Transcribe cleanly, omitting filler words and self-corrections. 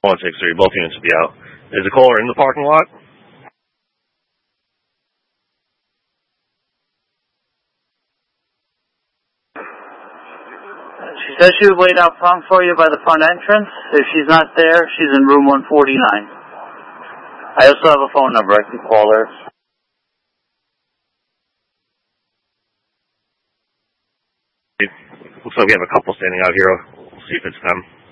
163, both units will be out. Is the caller in the parking lot? She says she would wait out front for you by the front entrance. If she's not there, she's in room 149. I also have a phone number. I can call her. Looks like we have a couple standing out here. We'll see if it's them.